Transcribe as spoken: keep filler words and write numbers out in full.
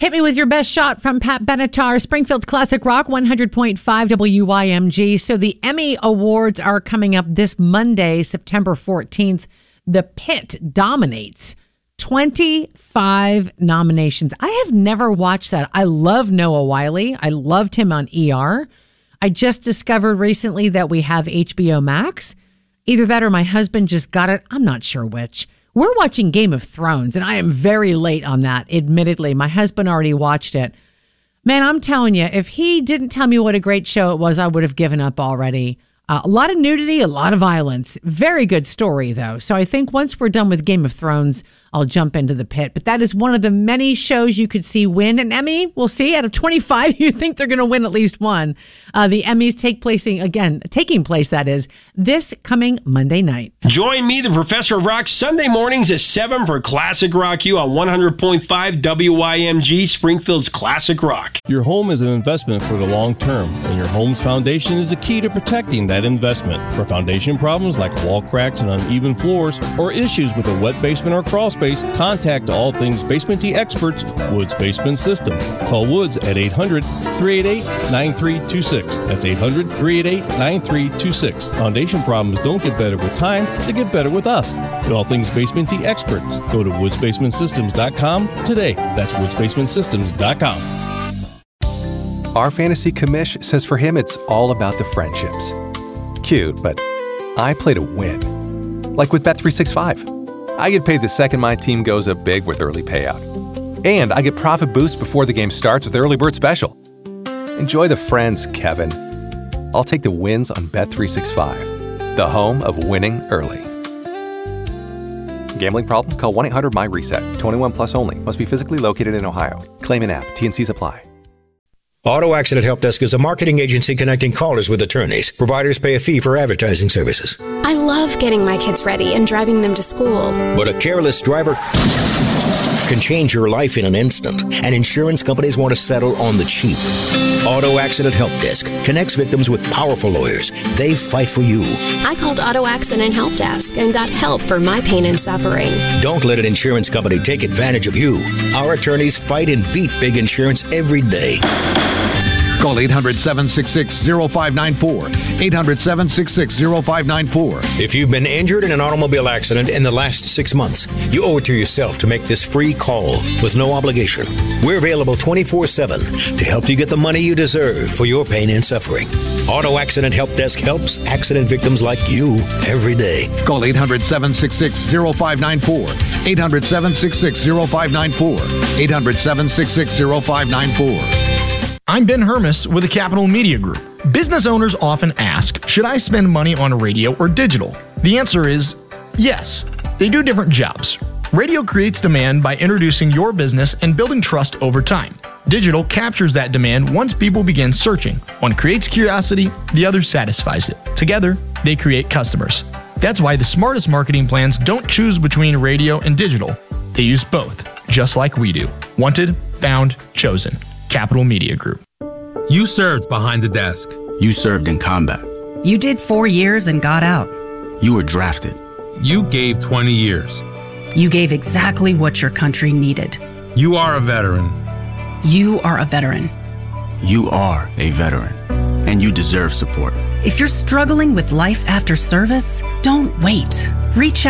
Hit me with your best shot from Pat Benatar, Springfield's Classic Rock, one hundred point five W Y M G. So the Emmy Awards are coming up this Monday, September fourteenth. The Pit dominates. twenty-five nominations. I have never watched that. I love Noah Wyle. I loved him on E R. I just discovered recently that we have H B O Max. Either that or my husband just got it. I'm not sure which. We're watching Game of Thrones, and I am very late on that, admittedly. My husband already watched it. Man, I'm telling you, if he didn't tell me what a great show it was, I would have given up already. Uh, a lot of nudity, a lot of violence. Very good story, though. So I think once we're done with Game of Thrones, I'll jump into The Pit. But that is one of the many shows you could see win an Emmy. We'll see. Out of twenty-five, you think they're going to win at least one. Uh, the Emmys take place, again, taking place, that is, this coming Monday night. Join me, the Professor of Rock, Sunday mornings at seven for Classic Rock U on one hundred point five W Y M G, Springfield's Classic Rock. Your home is an investment for the long term, and your home's foundation is the key to protecting that investment. For foundation problems like wall cracks and uneven floors, or issues with a wet basement or crawl space, contact All Things Basement-y experts, Woods Basement Systems. Call Woods at eight hundred, three eight eight, nine three two six. That's eight hundred, three eight eight, nine three two six. Foundation problems don't get better with time, they get better with us. The All Things Basement-y experts. Go to woods basement systems dot com today. That's woods basement systems dot com. Our fantasy commish says for him it's all about the friendships. Cute, but I play to win. Like with Bet three sixty-five. I get paid the second my team goes up big with early payout. And I get profit boost before the game starts with Early Bird Special. Enjoy the friends, Kevin. I'll take the wins on Bet three sixty-five, the home of winning early. Gambling problem? Call one eight hundred M Y reset. twenty-one plus only. Must be physically located in Ohio. Claim in app. T N Cs apply. Auto Accident Help Desk is a marketing agency connecting callers with attorneys. Providers pay a fee for advertising services. I love getting my kids ready and driving them to school. But a careless driver can change your life in an instant, and insurance companies want to settle on the cheap. Auto Accident Help Desk connects victims with powerful lawyers. They fight for you. I called Auto Accident Help Desk and got help for my pain and suffering. Don't let an insurance company take advantage of you. Our attorneys fight and beat big insurance every day. Call eight hundred, seven six six, zero five nine four. eight hundred, seven six six, zero five nine four. If you've been injured in an automobile accident in the last six months, you owe it to yourself to make this free call with no obligation. We're available twenty-four seven to help you get the money you deserve for your pain and suffering. Auto Accident Help Desk helps accident victims like you every day. Call eight hundred, seven six six, zero five nine four. eight hundred, seven six six, zero five nine four. eight hundred, seven six six, zero five nine four. I'm Ben Hermes with the Capital Media Group. Business owners often ask, should I spend money on radio or digital? The answer is yes. They do different jobs. Radio creates demand by introducing your business and building trust over time. Digital captures that demand once people begin searching. One creates curiosity, the other satisfies it. Together, they create customers. That's why the smartest marketing plans don't choose between radio and digital. They use both, just like we do. Wanted, found, chosen. Capital Media Group. You served behind the desk. You served in combat. You did four years and got out. You were drafted. You gave twenty years. You gave exactly what your country needed. You are a veteran. You are a veteran. You are a veteran, and you deserve support. If you're struggling with life after service, don't wait. Reach out.